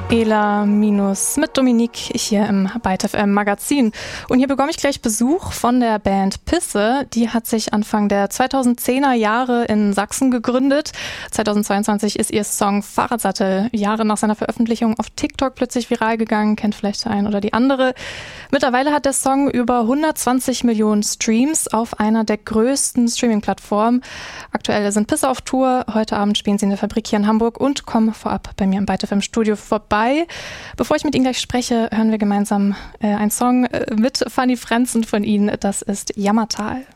Ela Minus mit Dominique hier im Byte FM Magazin. Und hier bekomme ich gleich Besuch von der Band Pisse. Die hat sich Anfang der 2010er Jahre in Sachsen gegründet. 2022 ist ihr Song Fahrradsattel Jahre nach seiner Veröffentlichung auf TikTok plötzlich viral gegangen. Kennt vielleicht der ein oder die andere. Mittlerweile hat der Song über 120 Millionen Streams auf einer der größten Streaming-Plattformen. Aktuell sind Pisse auf Tour. Heute Abend spielen sie in der Fabrik hier in Hamburg und kommen vorab bei mir im Byte FM Studio vorbei. Bevor ich mit Ihnen gleich spreche, hören wir gemeinsam einen Song mit Fanny Fränzen von Ihnen. Das ist Jammertal.